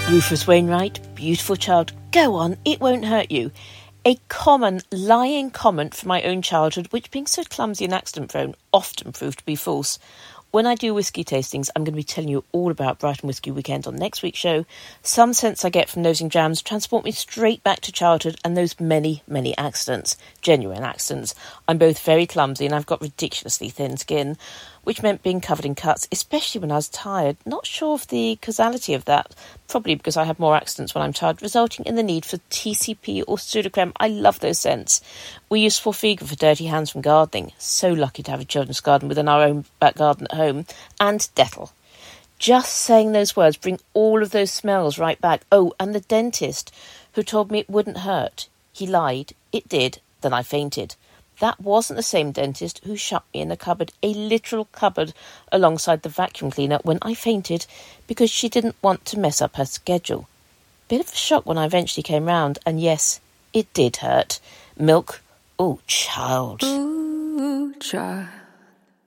Rufus Wainwright, beautiful child, go on, it won't hurt you. A common lying comment from my own childhood, which being so clumsy and accident-prone, often proved to be false. When I do whisky tastings, I'm going to be telling you all about Brighton Whisky Weekend on next week's show. Some sense I get from nosing jams transport me straight back to childhood and those many, many accidents. Genuine accidents. I'm both very clumsy and I've got ridiculously thin skin, which meant being covered in cuts, especially when I was tired. Not sure of the causality of that, probably because I have more accidents when I'm tired, resulting in the need for TCP or Sudocrem. I love those scents. We use Forfiga for dirty hands from gardening. So lucky to have a children's garden within our own back garden at home. And Dettol. Just saying those words bring all of those smells right back. Oh, and the dentist who told me it wouldn't hurt. He lied. It did. Then I fainted. That wasn't the same dentist who shut me in a cupboard, a literal cupboard, alongside the vacuum cleaner when I fainted because she didn't want to mess up her schedule. Bit of a shock when I eventually came round, and yes, it did hurt. Milk. Oh, child. Ooh, child.